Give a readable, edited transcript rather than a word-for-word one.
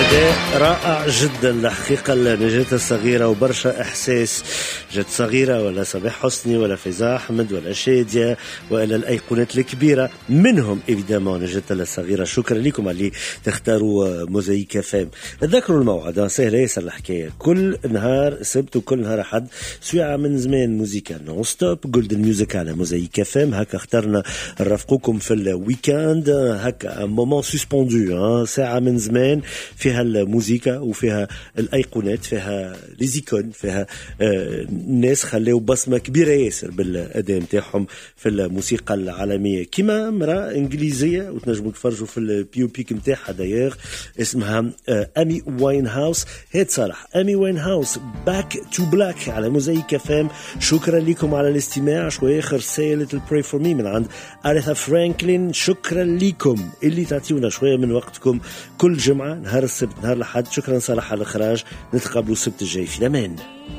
رائع جدا الحقيقة. نجاة الصغيرة وبرشا إحساس. جت صغيرة ولا صباح حسني ولا فيزا أحمد ولا شادية وإلى الأيقونات الكبيرة منهم إيفيدامون نجاة الصغيرة. شكرا لكم اللي تختاروا موزايك فام. تذكروا الموعد سهلة ياسر الحكاية. كل نهار سبت وكل نهار أحد سويعة من زمان موزيكا نون ستوب جولدن ميوزك على موزايك فام. هكا اخترنا نرافقوكم في الويكاند هكا مومون سوسبوندو ساعة من زمان فيها الموسيقى وفيها الأيقونات فيها ليزيكون فيها الناس خليوا بصمة كبيرة ياسر بالأداء متاعهم في الموسيقى العالمية كما امرأة إنجليزية وتنجموا تفرجوا في البيو بيك متاعها داير اسمها أمي واين هاوس. هيد صالح أمي واين هاوس باك تو بلاك على موزايك فام. شكرا لكم على الاستماع. شوية آخر رسالة البراي فور مي من عند أريثا فرانكلين. شكرا لكم اللي تعطيونا شوية من وقتكم كل جمعة نهار السبت نهار الأحد. شكرا صالح على الإخراج. نتقابلوا السبت الجاي في الأمان.